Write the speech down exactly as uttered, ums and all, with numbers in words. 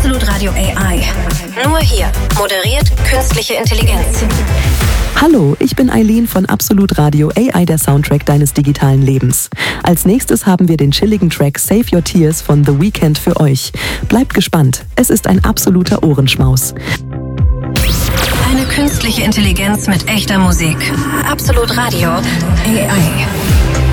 Absolut Radio A I. Nur hier moderiert künstliche Intelligenz. Hallo, ich bin Eileen von Absolut Radio A I, der Soundtrack deines digitalen Lebens. Als nächstes haben wir den chilligen Track Save Your Tears von The Weeknd für euch. Bleibt gespannt, es ist ein absoluter Ohrenschmaus. Eine künstliche Intelligenz mit echter Musik. Absolut Radio A I.